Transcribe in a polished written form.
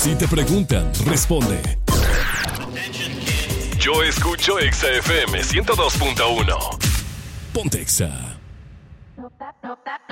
Si te preguntan, responde. Yo escucho Exa FM 102.1. Ponte Exa.